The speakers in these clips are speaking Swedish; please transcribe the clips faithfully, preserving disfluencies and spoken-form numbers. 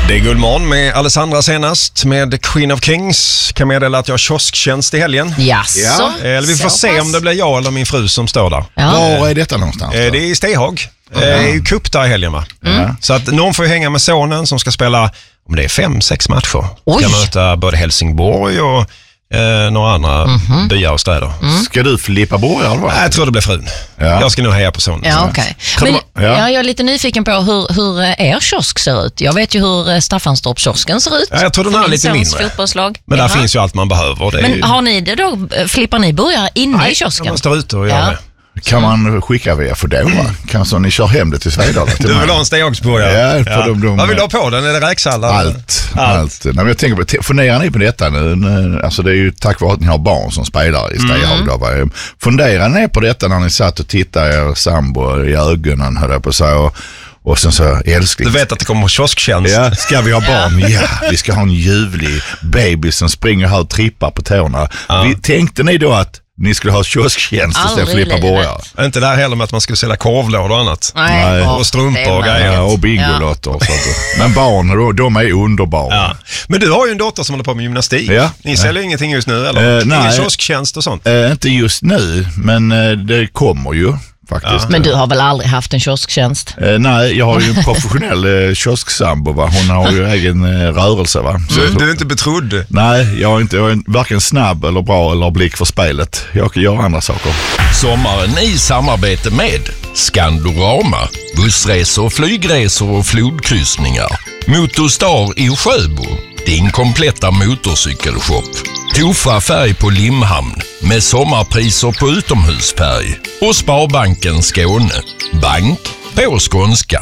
Det är Guldmorgon med Alessandra senast med Queen of Kings. Kan meddela att jag har kiosktjänst i helgen. Jaså? Ja. Eller vi får Så se pass. om det blir jag eller min fru som står där. Ja. Var är detta någonstans då? Det är i Stehag. Det är ju cup där i helgen, va? Mm. Så att någon får ju hänga med sonen som ska spela, om det är fem, sex matcher. Oj. Ska möta både Helsingborg och eh, några andra Mhm. byar och städer. Ska du flippa borgar eller vad? Nej, jag tror det blir frun. Ja. Jag ska nog heja på sonen. Ja, okej. Kan Men du- ja. ja, jag är lite nyfiken på hur, hur er kiosk ser ut. Jag vet ju hur eh, Staffanstorp-kiosken ser ut. Ja, jag tror den För är min lite sons mindre. fotbollslag. Men där Jaha. finns ju allt man behöver. Det är ju... Men har ni det då? Flippar ni burgare inne Nej, i kiosken? man står ute och gör Ja. det. Kan man skicka via Foodora? Kan så ni kör hem det till Svedala? Till Du mig? vill ha en Stehagsburgare? Ja, för de- de- Vad vill du ha på den? Är det räksallad? Allt. Allt. Nej, men jag tänker på, te- funderar ni på detta nu? Nu- Alltså det är ju tack vare att ni har barn som spelar i Stehag. Då, va? Funderar ni på detta när ni satt och tittade er sambo i ögonen, höll jag på så och, och sen så älskling. Du vet att det kommer kiosktjänst. Ja, ska vi ha barn? Ja, vi ska ha en ljuvlig baby som springer här och trippar på tårna. Vi, tänkte ni då att ni skulle ha kiosktjänst istället för Aldrig flippa i livet. borgar? Inte där heller med att man skulle sälja korvlådor och annat. Nej. Och strumpor och det är grejer. Ja, och bingolotter och sånt. Men barn, då, de är underbara. Ja. Men du har ju en dotter som håller på med gymnastik. Ja. Ni säljer ingenting just nu, eller? Eh, Ingen nej. kiosktjänst och sånt? Eh, inte just nu, men eh, det kommer ju faktiskt. Men du har väl aldrig haft en kiosktjänst? Eh, nej, jag har ju en professionell eh, kiosksambo, va? Hon har ju egen eh, rörelse, va? Så, Du, du är inte betrodd. Nej, jag är inte jag är varken snabb eller bra eller blick för spelet. Jag gör andra saker. Sommaren i samarbete med Skandorama, bussresor, flygresor och flodkryssningar. Motorstar i Sjöbo, din kompletta motorcykelshop. Tofa färg på Limhamn med sommarpriser på utomhusfärg. Och Sparbanken Skåne, bank på skånska.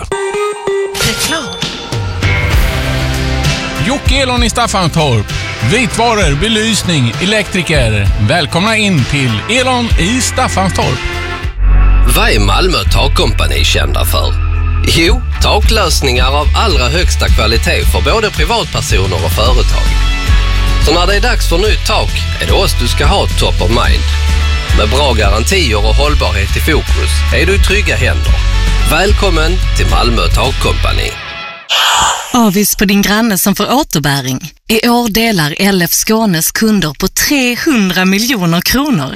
Jocke Elon i Staffanstorp. Vitvaror, belysning, elektriker. Välkomna in till Elon i Staffanstorp. Vad är Malmö Takkompani kända för? Jo, taklösningar av allra högsta kvalitet för både privatpersoner och företag. Så när det är dags för nytt tak är det oss du ska ha top of mind. Med bra garantier och hållbarhet i fokus är du i trygga händer. Välkommen till Malmö Takkompani. Avis på din granne som får återbäring. I år delar L F Skånes kunder på trehundra miljoner kronor.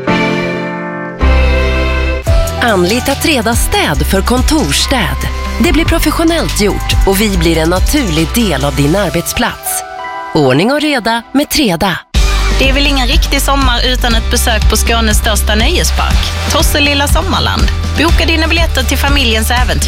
Anlita Treda städ för kontorsstäd. Det blir professionellt gjort och vi blir en naturlig del av din arbetsplats. Ordning och reda med Treda. Det är väl ingen riktig sommar utan ett besök på Skånes största nöjespark, Tosselilla Sommarland. Boka dina biljetter till familjens äventyr.